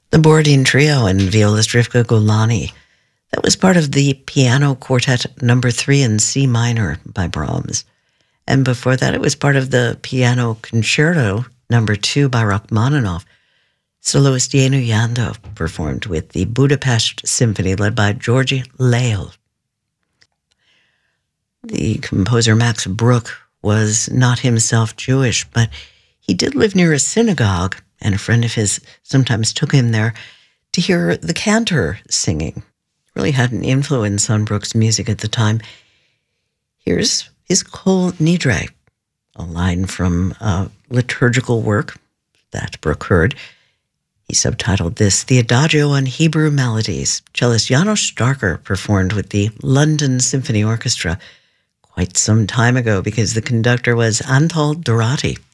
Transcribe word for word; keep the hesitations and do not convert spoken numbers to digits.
The Borodin Trio and violist Rivka Golani. That was part of the Piano Quartet Number Three in C minor by Brahms. And before that, it was part of the Piano Concerto Number Two by Rachmaninoff. Soloist Yenu Yando performed with the Budapest Symphony led by Georgi Lael. The composer Max Bruch was not himself Jewish, but he did live near a synagogue, and a friend of his sometimes took him there to hear the cantor singing. Really had an influence on Bruch's music at the time. Here's his Kol Nidre, a line from a liturgical work that Bruch heard. He subtitled this, The Adagio on Hebrew Melodies. Cellist Janos Starker performed with the London Symphony Orchestra quite some time ago because the conductor was Antal Dorati.